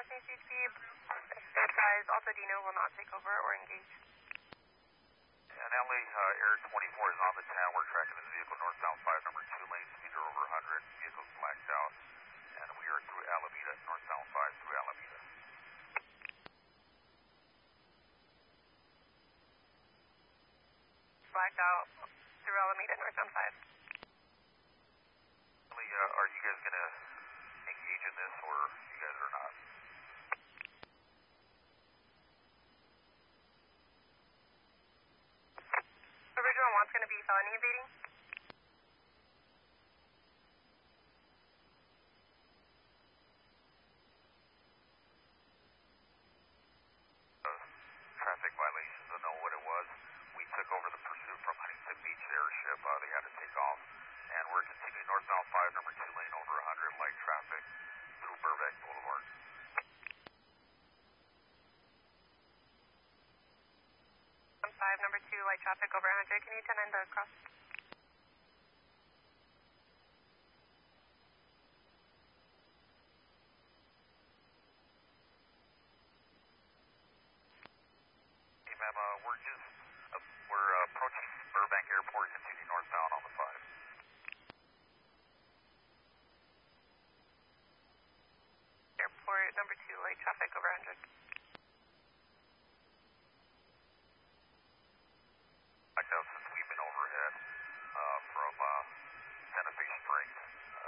Crossing CHP. Advise, also Dino will not take over or engage. And LA, Air 24 is on the 10. We're tracking this vehicle north-south 5, number 2 lane, speeder over 100. Vehicle's blacked out. And we are through Alameda, north-south 5 through Alameda. Blacked out through Alameda, northbound 5. Are you guys going to engage in this, or you guys are not? Original one's going to be felony evading. Traffic violations, I know what it was. We took over the pursuit from Huntington Beach Airship. They had to take off. And we're continuing north-south 5, number 2 lane, over 100, light traffic through Burbank Boulevard. 5, number 2, light traffic over 100. Can you turn in the cross? Hey, ma'am, we're approaching Burbank Airport into